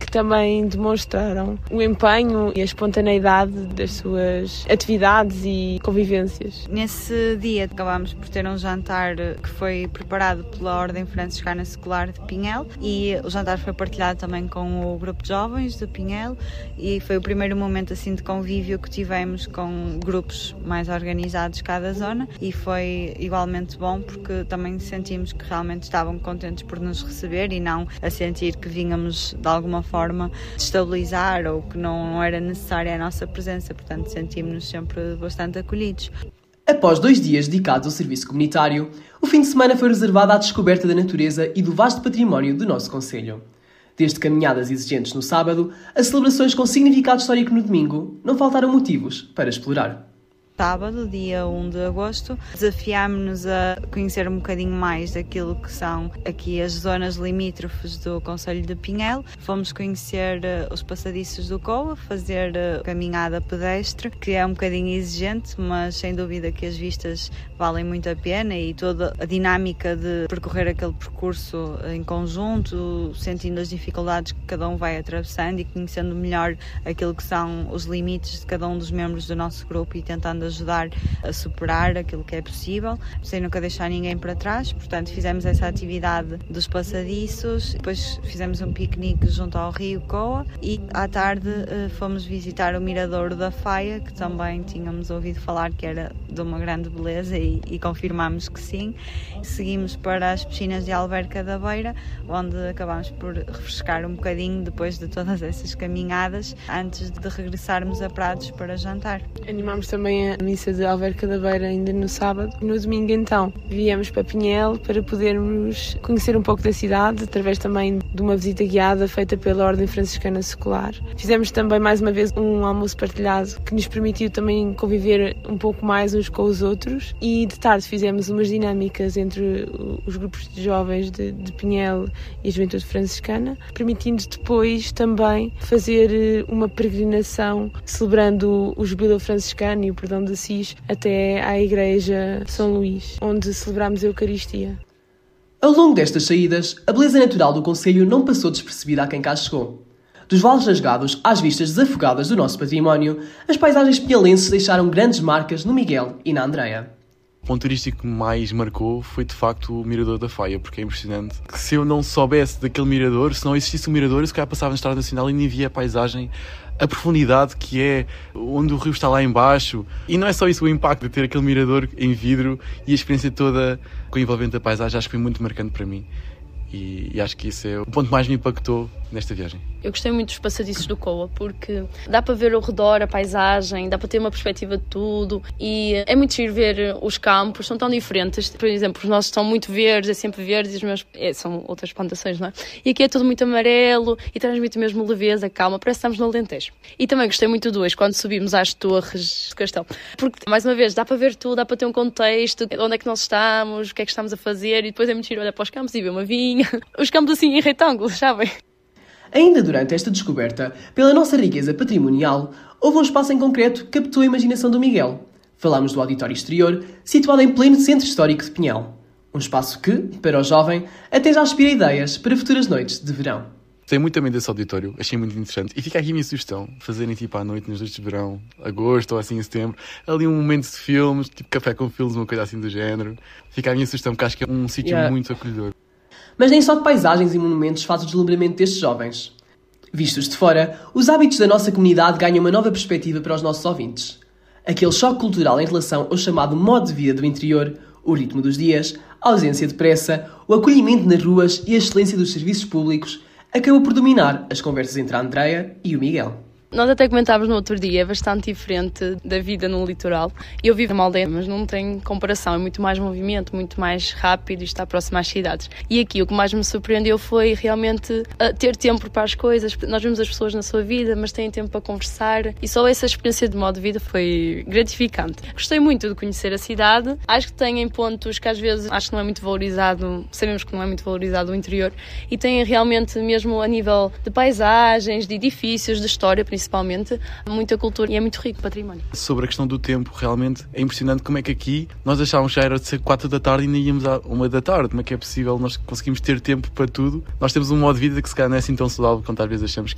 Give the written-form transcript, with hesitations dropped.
que também demonstraram o empenho e a espontaneidade das suas atividades e convivências. Nesse dia acabámos por ter um jantar que foi preparado pela Ordem Franciscana Secular de Pinhel e o jantar foi partilhado também com o grupo de jovens de Pinhel e foi o primeiro momento assim de convívio que tivemos com grupos mais organizados de cada zona e foi igualmente bom porque também sentimos que realmente estavam contentes por nos receber e não a sentir que vínhamos de alguma forma destabilizar ou que não era necessária a nossa presença, portanto sentimos-nos sempre bastante acolhidos. Após 2 dias dedicados ao serviço comunitário, o fim de semana foi reservado à descoberta da natureza e do vasto património do nosso concelho. Desde caminhadas exigentes no sábado, a celebrações com significado histórico no domingo, não faltaram motivos para explorar. Sábado, dia 1 de agosto, desafiámos-nos a conhecer um bocadinho mais daquilo que são aqui as zonas limítrofes do concelho de Pinhel. Fomos conhecer os passadiços do Coa, fazer caminhada pedestre, que é um bocadinho exigente, mas sem dúvida que as vistas valem muito a pena e toda a dinâmica de percorrer aquele percurso em conjunto, sentindo as dificuldades que cada um vai atravessando e conhecendo melhor aquilo que são os limites de cada um dos membros do nosso grupo e tentando ajudar a superar aquilo que é possível, sem nunca deixar ninguém para trás. Portanto, fizemos essa atividade dos passadiços, depois fizemos um piquenique junto ao rio Coa e à tarde fomos visitar o Miradouro da Faia, que também tínhamos ouvido falar que era de uma grande beleza e confirmámos que sim. Seguimos para as piscinas de Alverca da Beira, onde acabámos por refrescar um bocadinho depois de todas essas caminhadas, antes de regressarmos a Prados para jantar. Animámos também a missa de Alverca da Beira ainda no sábado. No domingo, então, viemos para Pinhel para podermos conhecer um pouco da cidade, através também de uma visita guiada feita pela Ordem Franciscana Secular. Fizemos também, mais uma vez, um almoço partilhado que nos permitiu também conviver um pouco mais uns com os outros e de tarde fizemos umas dinâmicas entre os grupos de jovens de Pinhel e a Juventude Franciscana, permitindo depois também fazer uma peregrinação celebrando o Jubileu Franciscano e o Perdão de Assis até à Igreja de São Luís, onde celebramos a Eucaristia. Ao longo destas saídas, a beleza natural do concelho não passou despercebida a quem cá chegou. Dos vales rasgados às vistas desafogadas do nosso património, as paisagens pinhelenses deixaram grandes marcas no Miguel e na Andreia. O ponto turístico que mais marcou foi de facto o Mirador da Faia, porque é impressionante. Se eu não soubesse daquele mirador, se não existisse o mirador, eu se calhar passava na Estrada Nacional e nem via a paisagem, a profundidade que é, onde o rio está lá em baixo. E não é só isso, o impacto de ter aquele mirador em vidro e a experiência toda com o envolvimento da paisagem, acho que foi muito marcante para mim. E acho que isso é o ponto que mais me impactou nesta viagem. Eu gostei muito dos passadiços do Coa, porque dá para ver ao redor a paisagem, dá para ter uma perspectiva de tudo e é muito giro ver os campos, são tão diferentes. Por exemplo, os nossos são muito verdes, é sempre verdes e os meus são outras plantações, não é? E aqui é tudo muito amarelo e transmite mesmo leveza, calma, parece que estamos no Alentejo. E também gostei muito do hoje, quando subimos às torres do castelo, porque mais uma vez dá para ver tudo, dá para ter um contexto, onde é que nós estamos, o que é que estamos a fazer e depois é muito giro olhar para os campos e ver uma vinha, os campos assim em retângulos, sabem? Ainda durante esta descoberta, pela nossa riqueza patrimonial, houve um espaço em concreto que captou a imaginação do Miguel. Falámos do auditório exterior, situado em pleno centro histórico de Pinhel. Um espaço que, para o jovem, até já inspira ideias para futuras noites de verão. Gostei muito também desse auditório, achei muito interessante. E fica aqui a minha sugestão, fazerem tipo à noite, nas noites de verão, agosto ou assim em setembro, ali um momento de filmes, tipo café com filmes, uma coisa assim do género. Fica a minha sugestão, porque acho que é um sítio muito acolhedor. Mas nem só de paisagens e monumentos faz o deslumbramento destes jovens. Vistos de fora, os hábitos da nossa comunidade ganham uma nova perspectiva para os nossos ouvintes. Aquele choque cultural em relação ao chamado modo de vida do interior, o ritmo dos dias, a ausência de pressa, o acolhimento nas ruas e a excelência dos serviços públicos acabou por dominar as conversas entre a Andreia e o Miguel. Nós até comentámos no outro dia, é bastante diferente da vida no litoral. Eu vivo numa aldeia, mas não tem comparação, é muito mais movimento, muito mais rápido e está próximo às cidades. E aqui o que mais me surpreendeu foi realmente ter tempo para as coisas. Nós vemos as pessoas na sua vida, mas têm tempo para conversar e só essa experiência de modo de vida foi gratificante. Gostei muito de conhecer a cidade, acho que tem pontos que às vezes acho que não é muito valorizado, sabemos que não é muito valorizado o interior e tem realmente mesmo a nível de paisagens, de edifícios, de história, principalmente, muita cultura e é muito rico o património. Sobre a questão do tempo, realmente é impressionante como é que aqui nós achávamos que já era de ser 4 da tarde e ainda íamos à 1 da tarde. Como é que é possível nós conseguimos ter tempo para tudo? Nós temos um modo de vida que se calhar não é assim tão saudável quanto às vezes achamos que